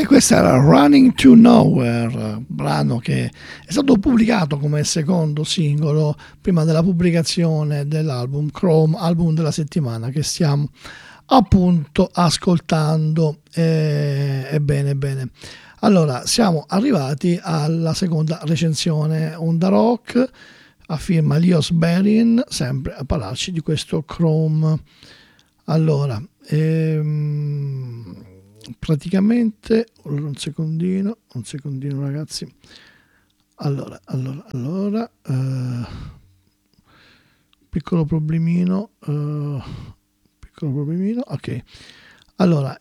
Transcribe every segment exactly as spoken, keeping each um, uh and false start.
E questo era Running to Nowhere, brano che è stato pubblicato come secondo singolo prima della pubblicazione dell'album Chrome, album della settimana che stiamo appunto ascoltando. E, ebbene, bene. Allora, siamo arrivati alla seconda recensione, Onda Rock, a firma Leos Berin, sempre a parlarci di questo Chrome. Allora, ehm... praticamente un secondino un secondino ragazzi allora allora allora eh, piccolo problemino eh, piccolo problemino ok allora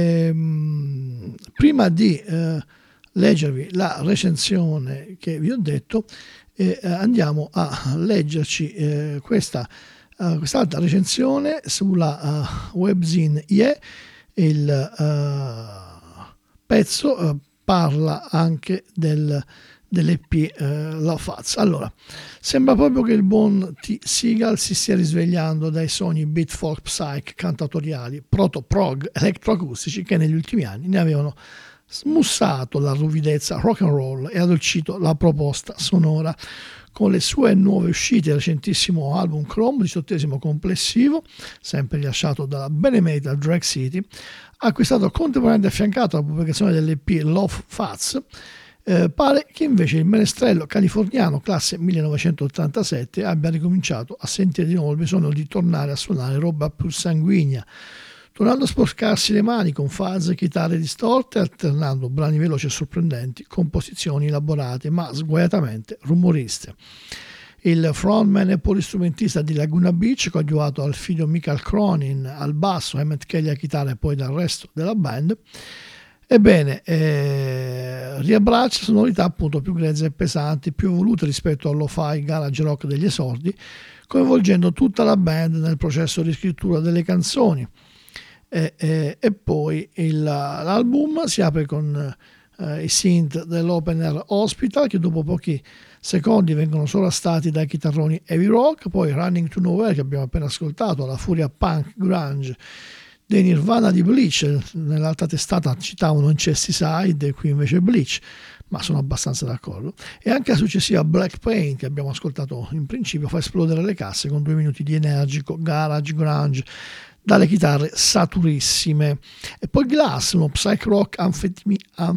ehm, prima di eh, leggervi la recensione che vi ho detto eh, andiamo a leggerci eh, questa uh, quest'altra recensione sulla uh, webzine I E. Il uh, pezzo uh, parla anche del, dell'E P uh, Love Fats. Allora, sembra proprio che il buon T. Seagal si stia risvegliando dai sogni beat folk psych cantatoriali proto-prog elettroacustici che negli ultimi anni ne avevano smussato la ruvidezza rock and roll e addolcito la proposta sonora. Con le sue nuove uscite, il recentissimo album Chrome, diciottesimo complessivo, sempre rilasciato dalla Benemetal Drag City, ha acquistato contemporaneamente affiancato alla pubblicazione dell'E P Love Fats. Eh, pare che invece il menestrello californiano classe millenovecentottantasette abbia ricominciato a sentire di nuovo il bisogno di tornare a suonare roba più sanguigna, tornando a sporcarsi le mani con fuzz e chitarre distorte, alternando brani veloci e sorprendenti, composizioni elaborate ma sguaiatamente rumoriste. Il frontman e polistrumentista di Laguna Beach, coadiuvato dal figlio Michael Cronin al basso, Emmett Kelly a chitarra e poi dal resto della band, ebbene, eh, riabbraccia sonorità appunto più grezze e pesanti, più evolute rispetto al lo-fi garage rock degli esordi, coinvolgendo tutta la band nel processo di scrittura delle canzoni. E, e, e poi il, l'album si apre con eh, i synth dell'opener Hospital, che dopo pochi secondi vengono sovrastati dai chitarroni heavy rock, poi Running to Nowhere che abbiamo appena ascoltato, la furia punk grunge dei Nirvana di Bleach. Nell'altra testata citavano Incesticide, qui invece Bleach, ma sono abbastanza d'accordo. E anche la successiva Black Paint che abbiamo ascoltato in principio fa esplodere le casse con due minuti di energico garage grunge dalle chitarre saturissime. E poi Glass, uno psych rock anfetami-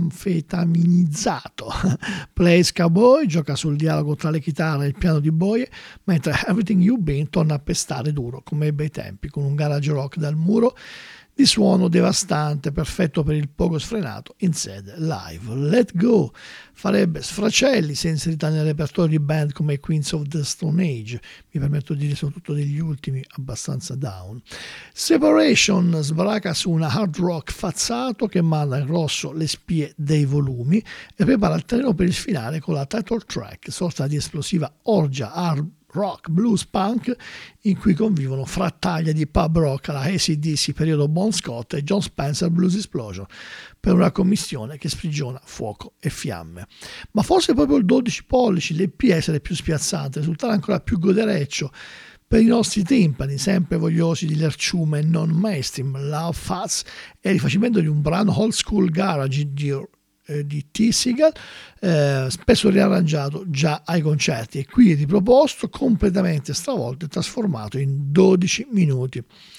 anfetaminizzato. Plays Cowboy, gioca sul dialogo tra le chitarre e il piano di boie, mentre Everything You've Been torna a pestare duro come ai bei tempi, con un garage rock dal muro di suono devastante, perfetto per il poco sfrenato in sede live. Let Go farebbe sfracelli se inserita nel repertorio di band come Queens of the Stone Age, mi permetto di dire soprattutto degli ultimi abbastanza down. Separation sbraca su una hard rock fazzato che manda in rosso le spie dei volumi e prepara il terreno per il finale con la title track, sorta di esplosiva orgia hard rock, blues, punk, in cui convivono frattaglie di pub rock alla A C D C periodo Bon Scott e John Spencer Blues Explosion, per una commissione che sprigiona fuoco e fiamme. Ma forse proprio il dodici pollici, l'E P essere più spiazzante, risultare ancora più godereccio per i nostri timpani, sempre vogliosi di lerciume non mainstream, Love Fats e il rifacimento di un brano old school garage di di T. Seagal, eh, spesso riarrangiato già ai concerti e qui riproposto, completamente stravolto e trasformato in dodici minuti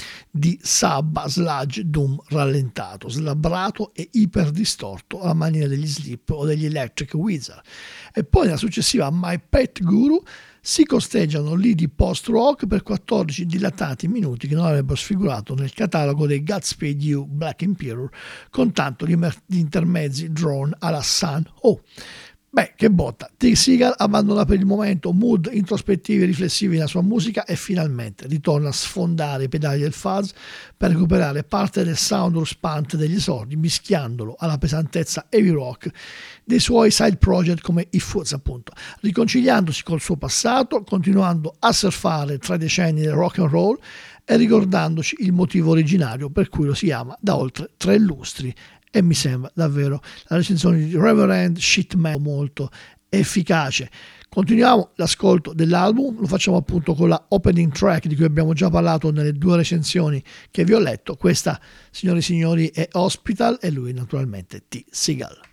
di sabba sludge doom rallentato, slabbrato e iperdistorto alla maniera degli Sleep o degli Electric Wizard. E poi nella successiva My Pet Guru si costeggiano lì di post-rock per quattordici dilatati minuti che non avrebbero sfigurato nel catalogo dei Godspeed You Black Emperor, con tanto di, mer- di intermezzi drone alla Sun Oh. Beh, che botta, T. Seagal abbandona per il momento mood introspettivi e riflessivi nella sua musica e finalmente ritorna a sfondare i pedali del fuzz per recuperare parte del sound ruspante degli esordi, mischiandolo alla pesantezza heavy rock dei suoi side project come i Foods, appunto, riconciliandosi col suo passato, continuando a surfare tra i decenni del rock and roll e ricordandoci il motivo originario per cui lo si ama da oltre tre lustri. E mi sembra davvero la recensione di Reverend Shitman molto efficace. Continuiamo l'ascolto dell'album, lo facciamo appunto con la opening track di cui abbiamo già parlato nelle due recensioni che vi ho letto. Questa, signori e signori, è Hospital e lui naturalmente T. Seagal.